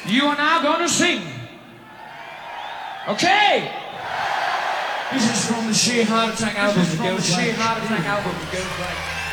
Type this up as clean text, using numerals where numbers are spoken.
You are now going to sing. Okay. This is from the Sheer Heart Attack album. This is from the Sheer Heart Attack album. It goes like...